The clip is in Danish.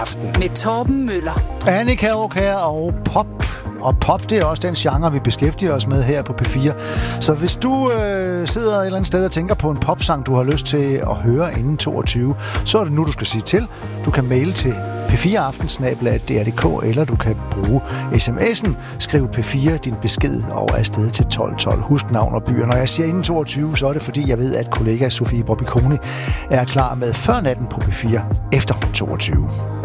Med Torben Møller. Annika Aukjær og pop. Og pop, det er også den genre, vi beskæftiger os med her på P4. Så hvis du sidder et eller andet sted og tænker på en popsang, du har lyst til at høre inden 22, så er det nu, du skal sige til. Du kan maile til p4aften@dr.dk, eller du kan bruge sms'en. Skriv P4 din besked og afsted til 1212. Husk navn og byer. Når jeg siger inden 22, så er det fordi, jeg ved, at kollega Sofie Bobikoni er klar med Før natten på P4 efter 22.